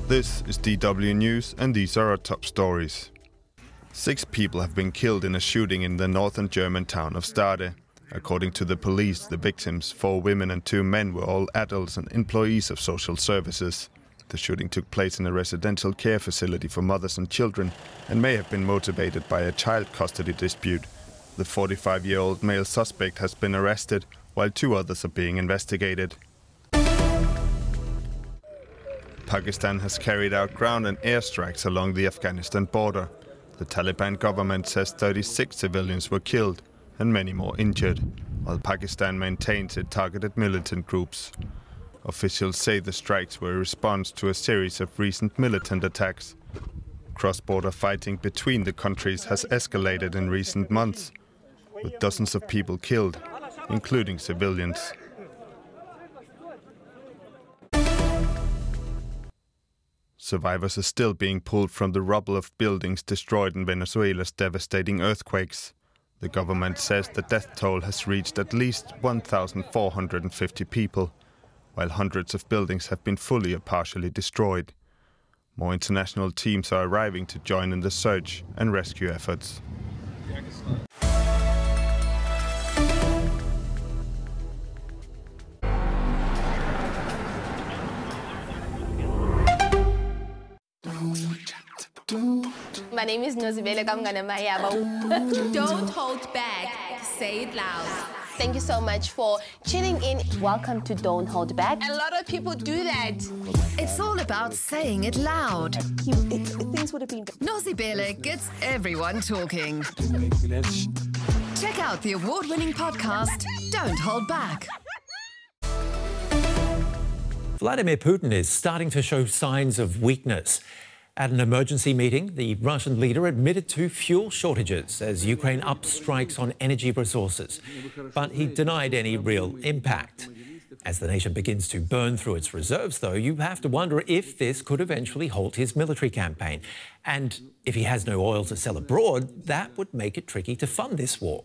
This is DW News, and these are our top stories. 6 people have been killed in a shooting in the northern German town of Stade. According to the police, the victims, 4 women and 2 men, were all adults and employees of social services. The shooting took place in a residential care facility for mothers and children and may have been motivated by a child custody dispute. The 45-year-old male suspect has been arrested, while 2 others are being investigated. Pakistan has carried out ground and air strikes along the Afghanistan border. The Taliban government says 36 civilians were killed and many more injured, while Pakistan maintains it targeted militant groups. Officials say the strikes were a response to a series of recent militant attacks. Cross-border fighting between the countries has escalated in recent months, with dozens of people killed, including civilians. Survivors are still being pulled from the rubble of buildings destroyed in Venezuela's devastating earthquakes. The government says the death toll has reached at least 1,450 people, while hundreds of buildings have been fully or partially destroyed. More international teams are arriving to join in the search and rescue efforts. My name is Nozibele Kamganamaya. Don't hold back. Say it loud. Thank you so much for tuning in. Welcome to Don't Hold Back. A lot of people do that. It's all about saying it loud. Things would have been... Nozibele gets everyone talking. Check out the award-winning podcast, Don't Hold Back. Vladimir Putin is starting to show signs of weakness. At an emergency meeting, the Russian leader admitted to fuel shortages as Ukraine ups strikes on energy resources. But he denied any real impact. As the nation begins to burn through its reserves, though, you have to wonder if this could eventually halt his military campaign. And if he has no oil to sell abroad, that would make it tricky to fund this war.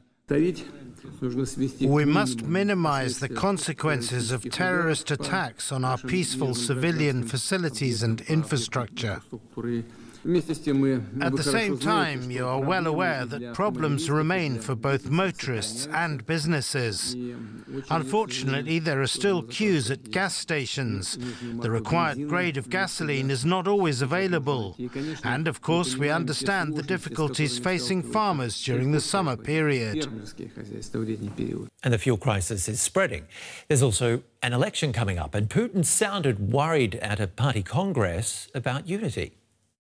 We must minimize the consequences of terrorist attacks on our peaceful civilian facilities and infrastructure. At the same time, you are well aware that problems remain for both motorists and businesses. Unfortunately, there are still queues at gas stations. The required grade of gasoline is not always available. And, of course, we understand the difficulties facing farmers during the summer period. And the fuel crisis is spreading. There's also an election coming up, and Putin sounded worried at a party congress about unity.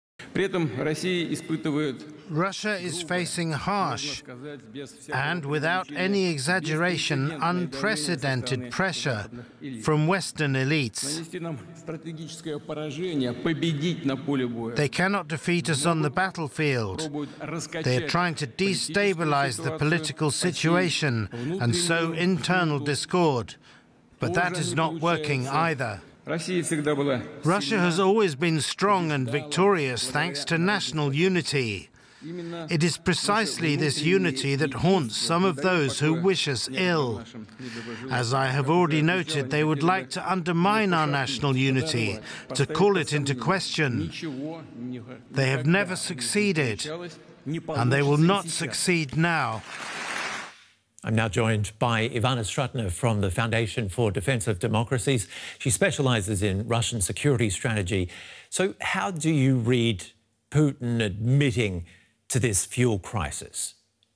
Russia is facing harsh and, without any exaggeration, unprecedented pressure from Western elites. They cannot defeat us on the battlefield. They are trying to destabilize the political situation and sow internal discord. But that is not working either. Russia has always been strong and victorious thanks to national unity. It is precisely this unity that haunts some of those who wish us ill. As I have already noted, they would like to undermine our national unity, to call it into question. They have never succeeded, and they will not succeed now. I'm now joined by Ivana Stratner from the Foundation for Defense of Democracies. She specializes in Russian security strategy. So how do you read Putin admitting to this fuel crisis?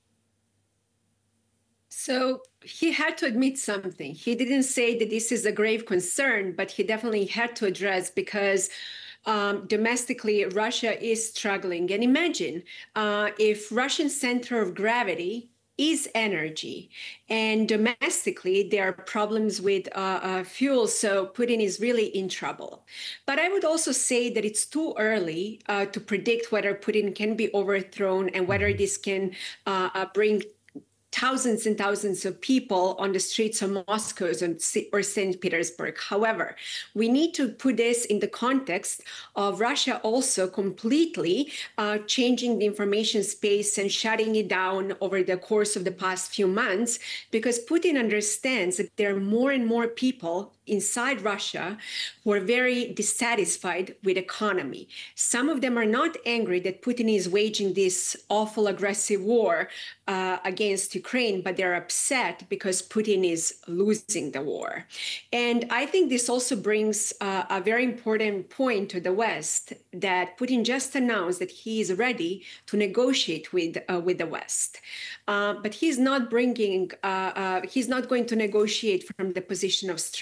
So he had to admit something. He didn't say that this is a grave concern, but he definitely had to address because domestically, Russia is struggling. And imagine if Russian center of gravity is energy, and domestically there are problems with fuel, so Putin is really in trouble. But I would also say that it's too early to predict whether Putin can be overthrown and whether this can bring thousands and thousands of people on the streets of Moscow or St. Petersburg. However, we need to put this in the context of Russia also completely changing the information space and shutting it down over the course of the past few months, because Putin understands that there are more and more people inside Russia who are very dissatisfied with economy. Some of them are not angry that Putin is waging this awful aggressive war against Ukraine, but they're upset because Putin is losing the war. And I think this also brings a very important point to the West, that Putin just announced that he is ready to negotiate with the West. But he's not going to negotiate from the position of strength.